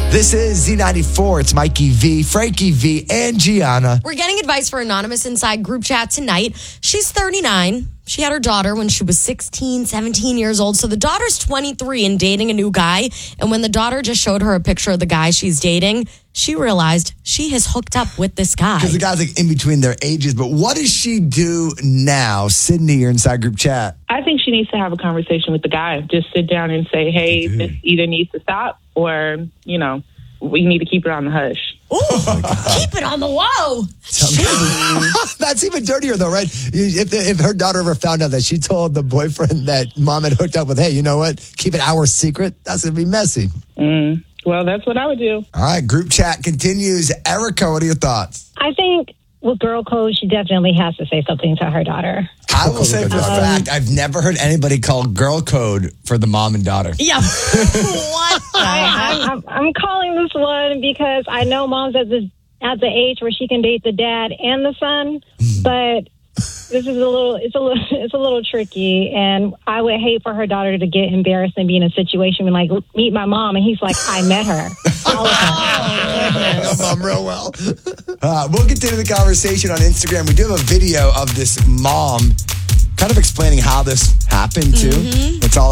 This is Z94. It's Mikey V, Frankie V, and Gianna. We're getting advice for Anonymous Inside group chat tonight. She's 39. She had her daughter when she was 16, 17 years old. So the daughter's 23 and dating a new guy. And when the daughter just showed her a picture of the guy she's dating, she realized she has hooked up with this guy. Because the guy's like in between their ages. But what does she do now? Sydney, you're inside group chat. I think she needs to have a conversation with the guy. Just sit down and say, hey, this either needs to stop or, we need to keep it on the hush. Keep it on the low. That's even dirtier, though, right? If her daughter ever found out that she told the boyfriend that mom had hooked up with, hey, you know what? Keep it our secret. That's going to be messy. Well, that's what I would do. All right, group chat continues. Erica, what are your thoughts? I think with girl code, she definitely has to say something to her daughter. I will say for a fact, I've never heard anybody call girl code for the mom and daughter. Yeah. What? I'm calling this one because I know mom's at the age where she can date the dad and the son, but this is it's a little tricky, and I would hate for her daughter to get embarrassed and be in a situation when, like, meet my mom, and he's like, I met her. I know mom real well. We'll continue the conversation on Instagram. We do have a video of this mom kind of explaining how this happened, too. It's all